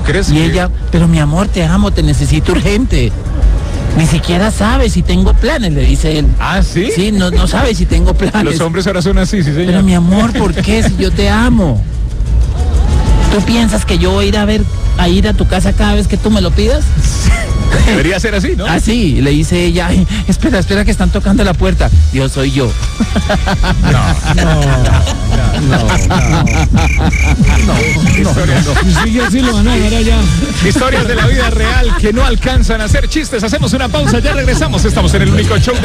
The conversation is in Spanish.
crees Y que...? ella, pero mi amor, te amo, te necesito urgente. Ni siquiera sabe si tengo planes, le dice él. ¿Ah, sí? Sí, no sabe si tengo planes. Los hombres ahora son así, sí, señor. Pero mi amor, ¿por qué si yo te amo? ¿Tú piensas que yo voy a ir a tu casa cada vez que tú me lo pidas? Debería ser así, ¿no? Así, le dice ella, ay, espera que están tocando la puerta. Yo soy yo. Sigue así, lo van a dejar allá. Historias de la vida real que no alcanzan a ser chistes. Hacemos una pausa, ya regresamos. Estamos en el único show de